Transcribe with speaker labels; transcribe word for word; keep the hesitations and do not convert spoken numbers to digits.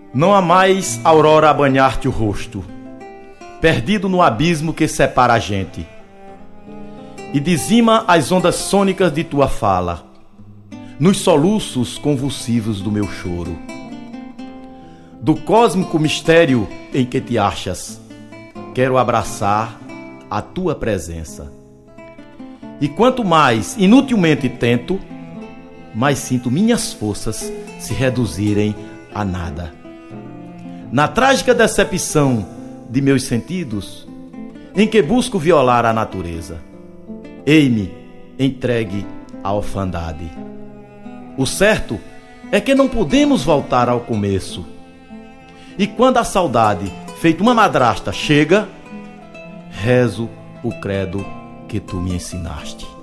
Speaker 1: Não há mais aurora a banhar-te o rosto, perdido no abismo que separa a gente, e dizima as ondas sônicas de tua fala, nos soluços convulsivos do meu choro. Do cósmico mistério em que te achas, quero abraçar a tua presença. E quanto mais inutilmente tento, mais sinto minhas forças se reduzirem a nada. Na trágica decepção de meus sentidos, em que busco violar a natureza, ei-me entregue à orfandade. O certo é que não podemos voltar ao começo. E quando a saudade, feito uma madrasta, chega, rezo o credo que tu me ensinaste.